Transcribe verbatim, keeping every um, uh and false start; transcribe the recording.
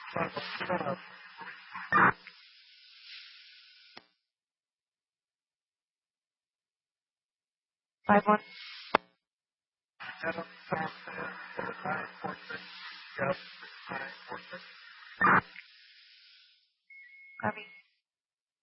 Five one. Adam, Thompson, nine four six. Yep.